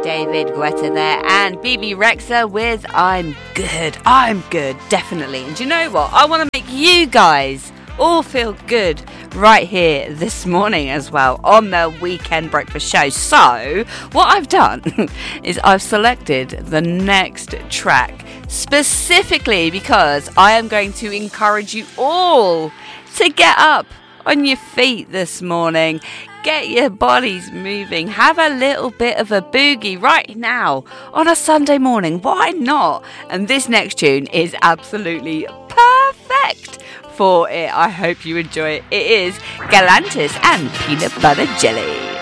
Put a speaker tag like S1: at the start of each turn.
S1: David Guetta there, and BB Rexa with I'm Good, definitely. And do you know what? I want to make you guys all feel good right here this morning as well on the Weekend Breakfast Show. So what I've done is I've selected the next track specifically because I am going to encourage you all to get up on your feet this morning. Get your bodies moving. Have a little bit of a boogie right now on a Sunday morning. Why not? And this next tune is absolutely perfect for it. I hope you enjoy it. It is Galantis and Peanut Butter Jelly.